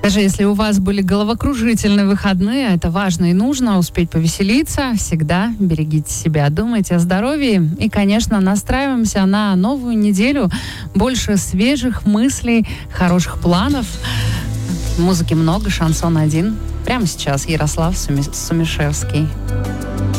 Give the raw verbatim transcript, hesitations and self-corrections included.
Даже если у вас были головокружительные выходные, это важно и нужно успеть повеселиться. Всегда берегите себя, думайте о здоровье. И, конечно, настраиваемся на новую неделю. Больше свежих мыслей, хороших планов. Музыки много, шансон один. Прямо сейчас Ярослав Суми- Сумишевский.